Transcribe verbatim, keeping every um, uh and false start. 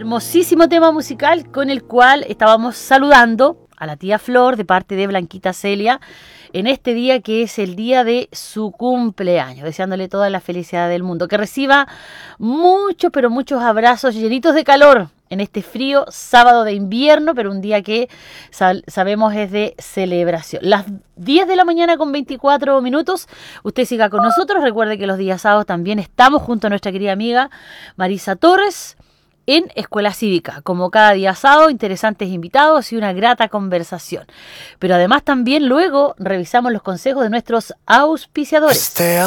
Hermosísimo tema musical con el cual estábamos saludando a la tía Flor de parte de Blanquita Celia en este día que es el día de su cumpleaños, deseándole toda la felicidad del mundo, que reciba muchos, pero muchos abrazos llenitos de calor en este frío sábado de invierno, pero un día que sal, sabemos es de celebración. Las diez de la mañana con veinticuatro minutos, usted siga con nosotros, recuerde que los días sábados también estamos junto a nuestra querida amiga Marisa Torres, en Escuela Cívica, como cada día sábado, interesantes invitados y una grata conversación. Pero además también luego revisamos los consejos de nuestros auspiciadores. Este